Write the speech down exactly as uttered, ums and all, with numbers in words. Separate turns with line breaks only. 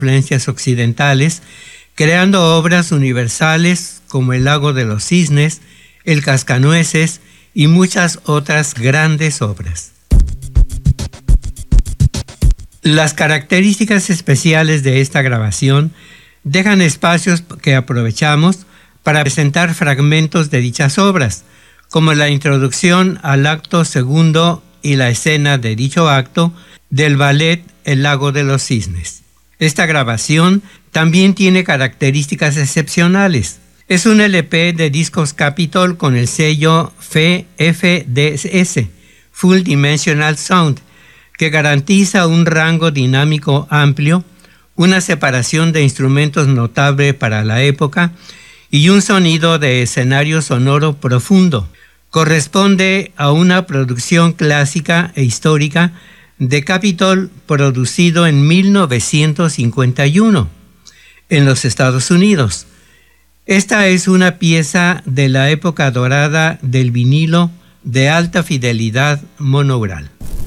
influencias occidentales, creando obras universales como El lago de los cisnes, El cascanueces y muchas otras grandes obras. Las características especiales de esta grabación dejan espacios que aprovechamos para presentar fragmentos de dichas obras, como la introducción al acto segundo y la escena de dicho acto del ballet El lago de los cisnes. Esta grabación también tiene características excepcionales. Es un L P de Discos Capitol con el sello F D S, Full Dimensional Sound, que garantiza un rango dinámico amplio, una separación de instrumentos notable para la época y un sonido de escenario sonoro profundo. Corresponde a una producción clásica e histórica de Capitol producido en mil novecientos cincuenta y uno en los Estados Unidos. Esta es una pieza de la época dorada del vinilo de alta fidelidad monaural.